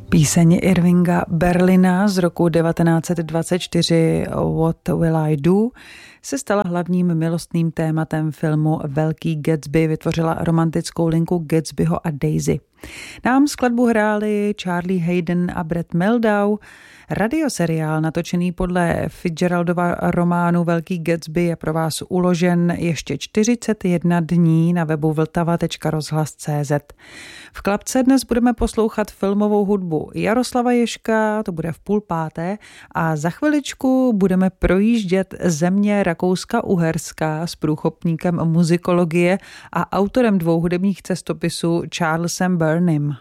Píseň Irvinga Berlina z roku 1924 What Will I Do se stala hlavním milostným tématem filmu Velký Gatsby, vytvořila romantickou linku Gatsbyho a Daisy. Nám skladbu hráli Charlie Hayden a Brett Meldau. Radioseriál natočený podle Fitzgeraldova románu Velký Gatsby je pro vás uložen ještě 41 dní na webu vltava.rozhlas.cz. V klapce dnes budeme poslouchat filmovou hudbu Jaroslava Ježka, to bude v 4:30, a za chviličku budeme projíždět země Rakouska-Uherska s průkopníkem muzikologie a autorem 2 hudebních cestopisů Charlesem Burnem.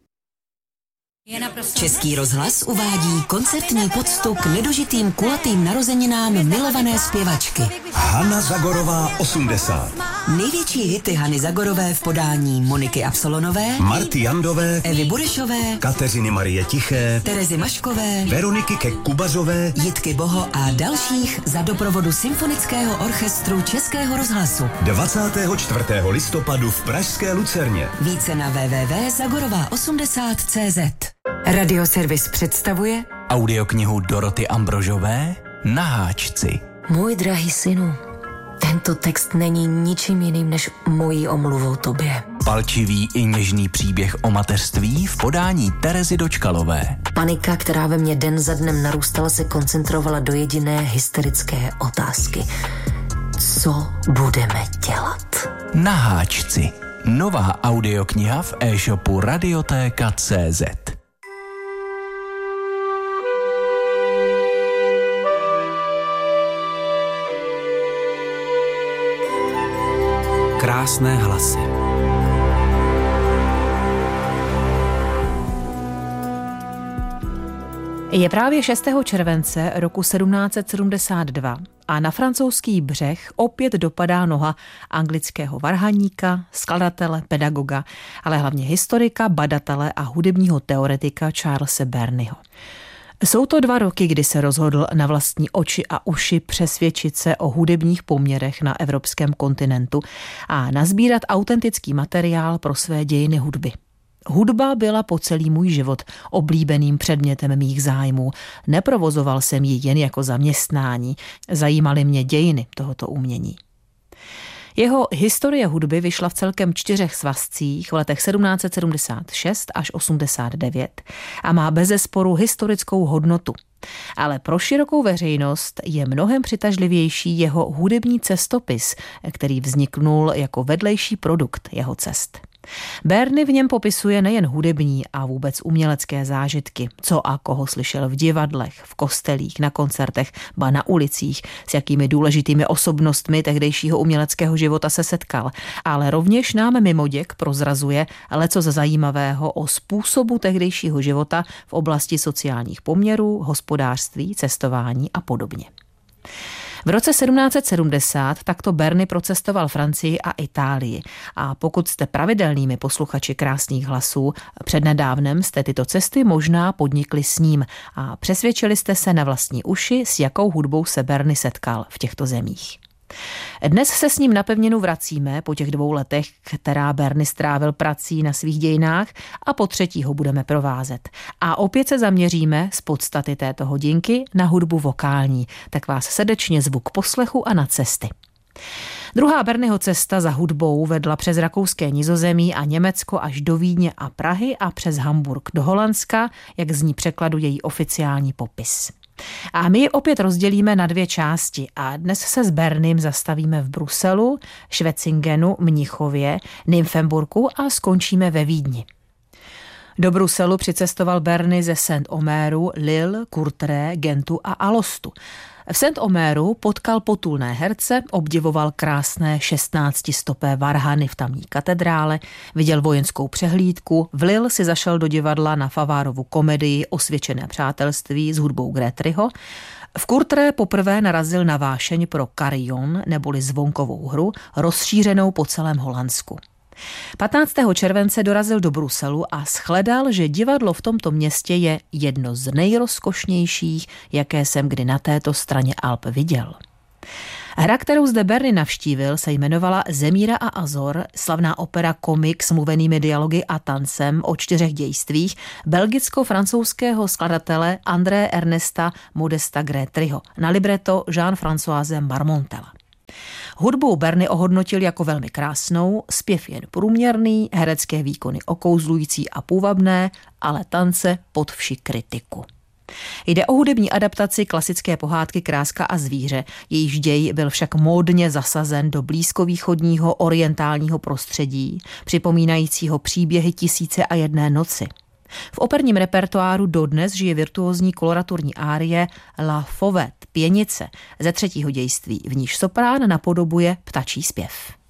Český rozhlas uvádí koncertní poctu k nedožitým kulatým narozeninám milované zpěvačky. Hana Zagorová 80. Největší hity Hany Zagorové v podání Moniky Absolonové, Marty Jandové, Evy Burešové, Kateřiny Marie Tiché, Terezy Maškové, Veroniky Kek-Kubazové, Jitky Boho a dalších za doprovodu Symfonického orchestru Českého rozhlasu. 24. listopadu v pražské Lucerně. Více na www.zagorová80.cz. Radioservis představuje audioknihu Doroty Ambrožové Na háčci. Můj drahý synu, tento text není ničím jiným než mojí omluvou tobě. Palčivý i něžný příběh o mateřství v podání Terezy Dočkalové. Panika, která ve mně den za dnem narůstala, se koncentrovala do jediné hysterické otázky. Co budeme dělat? Na háčci. Nová audiokniha v e-shopu Radiotéka.cz. Krásné hlasy. Je právě 6. července roku 1772 a na francouzský břeh opět dopadá noha anglického varhaníka, skladatele, pedagoga, ale hlavně historika, badatele a hudebního teoretika Charlese Burneyho. Jsou to 2 roky, kdy se rozhodl na vlastní oči a uši přesvědčit se o hudebních poměrech na evropském kontinentu a nazbírat autentický materiál pro své dějiny hudby. Hudba byla po celý můj život oblíbeným předmětem mých zájmů. Neprovozoval jsem ji jen jako zaměstnání, zajímaly mě dějiny tohoto umění. Jeho historie hudby vyšla v celkem 4 svazcích v letech 1776 až 89 a má bezesporu historickou hodnotu. Ale pro širokou veřejnost je mnohem přitažlivější jeho hudební cestopis, který vzniknul jako vedlejší produkt jeho cest. Burney v něm popisuje nejen hudební a vůbec umělecké zážitky, co a koho slyšel v divadlech, v kostelích, na koncertech, ba na ulicích, s jakými důležitými osobnostmi tehdejšího uměleckého života se setkal, ale rovněž nám mimoděk prozrazuje leco zajímavého o způsobu tehdejšího života v oblasti sociálních poměrů, hospodářství, cestování a podobně. V roce 1770 takto Burney procestoval Francii a Itálii a pokud jste pravidelnými posluchači Krásných hlasů, přednedávnem jste tyto cesty možná podnikli s ním a přesvědčili jste se na vlastní uši, s jakou hudbou se Burney setkal v těchto zemích. Dnes se s ním na pevninu vracíme po těch 2 letech, která Burney strávil prací na svých dějinách, a po 3. ho budeme provázet. A opět se zaměříme z podstaty této hodinky na hudbu vokální, tak vás srdečně zvu k poslechu a na cesty. Druhá Burneyho cesta za hudbou vedla přes rakouské Nizozemí a Německo až do Vídně a Prahy a přes Hamburg do Holandska, jak zní překladu její oficiální popis. A my ji opět rozdělíme na 2 části a dnes se s Burneym zastavíme v Bruselu, Schwetzingenu, Mnichově, Nymfenburku a skončíme ve Vídni. Do Bruselu přicestoval Burney ze Saint-Omeru, Lille, Courtrai, Gentu a Alostu. V Saint-Omeru potkal potulné herce, obdivoval krásné 16stopé varhany v tamní katedrále, viděl vojenskou přehlídku, v Lille si zašel do divadla na Favárovu komedii Osvědčené přátelství s hudbou Grétryho. V Courtrai poprvé narazil na vášeň pro carillon neboli zvonkovou hru, rozšířenou po celém Holandsku. 15. července dorazil do Bruselu a shledal, že divadlo v tomto městě je jedno z nejrozkošnějších, jaké jsem kdy na této straně Alp viděl. Hra, kterou zde Berlin navštívil, se jmenovala Zemíra a Azor, slavná opera komik s mluvenými dialogy a tancem o 4 dějstvích belgicko-francouzského skladatele André Ernesta Modesta Grétryho na libreto Jean-Françoise Marmontela. Hudbu Berny ohodnotil jako velmi krásnou, zpěv jen průměrný, herecké výkony okouzlující a půvabné, ale tance pod vši kritiku. Jde o hudební adaptaci klasické pohádky Kráska a zvíře, jejíž děj byl však módně zasazen do blízkovýchodního orientálního prostředí, připomínajícího příběhy 1001 noci. V operním repertoáru dodnes žije virtuózní koloraturní árie La Fauvette, pěnice ze 3. dějství, v níž soprán napodobuje ptačí zpěv.